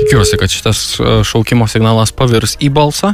Tikiuosi, kad šitas šaukimo signalas pavirs į balsą.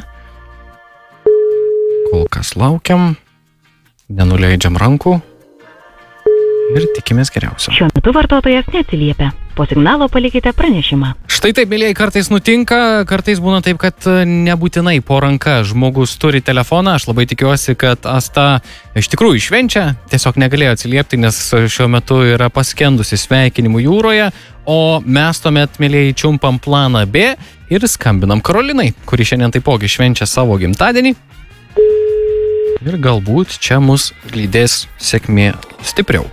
Kol kas laukiam, nenuleidžiam rankų ir tikimės geriausio. Šiuo metu vartotojas neatsiliepia. Po signalo palikite pranešimą. Štai taip, mėlyjei, kartais nutinka, kartais būna taip, kad nebūtinai po ranka žmogus turi telefoną. Aš labai tikiuosi, kad Asta iš tikrųjų švenčia, tiesiog negalėjo atsiliepti, nes šiuo metu yra paskendusi sveikinimų jūroje, o mes tuomet, mėlyjei, čiumpam planą B ir skambinam Karolinai, kuri šiandien taipogi švenčia savo gimtadienį. Ir galbūt čia mus lydės sėkmė stipriau.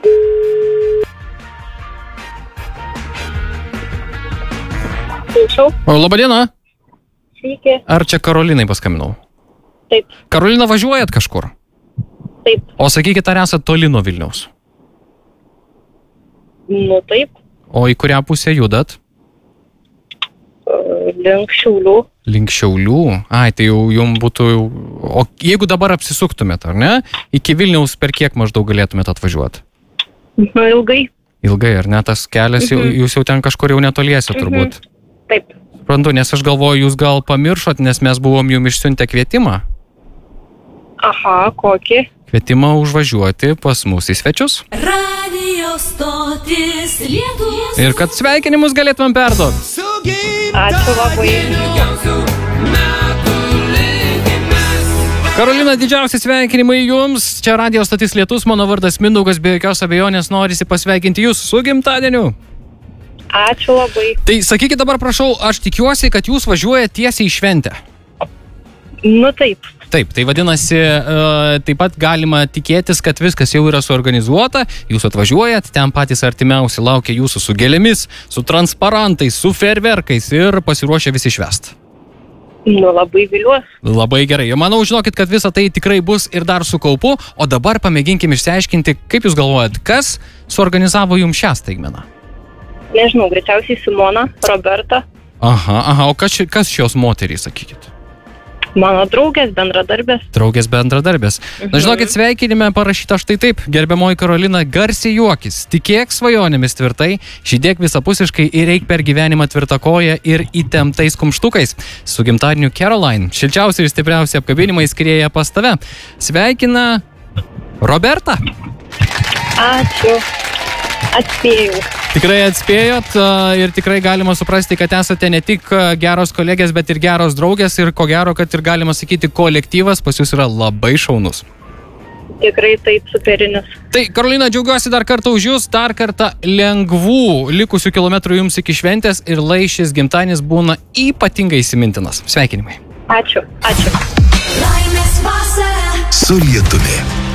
Labadiena. Sveiki. Ar čia Karolinai paskambinau? Taip. Karolina, važiuojat kažkur? Taip. O sakykit, ar esat toli nuo Vilniaus? Nu taip. O į kurią pusę judat? Link Šiaulių. Link Šiaulių? Ai, tai jau jums būtų... O jeigu dabar apsisuktumėt, ar ne? Iki Vilniaus per kiek maždaug galėtumėt atvažiuoti? Ilgai. Ilgai, ar ne? Tas kelias, jūs jau ten kažkur jau netoliesi turbūt. Taip. Suprantu, nes aš galvoju, jūs gal pamiršot, nes mes buvom jums išsiuntę kvietimą. Aha, kokį? Kvietimą užvažiuoti pas mus į svečius. Radio stotis Lietuvos. Ir kad sveikinimus galėtumėm perduoti. Ačiū labai. Karolina, didžiausi sveikinimai jums. Čia Radio stotis Lietus, mano vardas Mindaugas, be jokios abejonės norisi pasveikinti jūs su gimtadieniu. Ačiū labai. Tai sakykit dabar, prašau, aš tikiuosi, kad jūs važiuojate tiesiai į šventę. Nu taip. Taip, tai vadinasi, taip pat galima tikėtis, kad viskas jau yra suorganizuota, jūs atvažiuojat, ten patys artimiausi laukia jūsų su gėlėmis, su transparantais, su fejerverkais ir pasiruošę visi švęst. Nu labai viliuos. Labai gerai. Manau, žinokit, kad visa tai tikrai bus ir dar su kaupu, o dabar pamėginkim išsiaiškinti, kaip jūs galvojat, kas suorganizavo jums šią staigmeną? Nežinau, greičiausiai Simona, Roberta. Aha, o kas šios moterys, sakykit? Mano draugės, bendradarbės. Draugės bendradarbės. Na, žinokit, sveikinime parašyta štai taip. Gerbiamoji Karolina, garsiai juokis, tikėk svajonėmis tvirtai, žydėk visapusiškai ir eik per gyvenimą tvirtakoją ir įtemptais kumštukais. Su gimtadieniu Caroline, šilčiausi ir stipriausi apkabinimai skrieja pas tave. Sveikina Roberta. Ačiū. Atspėjau. Tikrai atspėjot ir tikrai galima suprasti, kad esate ne tik geros kolegės, bet ir geros draugės ir ko gero, kad ir galima sakyti, kolektyvas pas jūs yra labai šaunus. Tikrai taip, superinis. Tai, Karolina, džiaugiuosi dar kartą už jūs, dar kartą lengvų likusių kilometrų jums iki šventės ir lai šis gimtadienis būna ypatingai įsimintinas. Sveikinimai. Ačiū. Laimės vasara su Lietumi.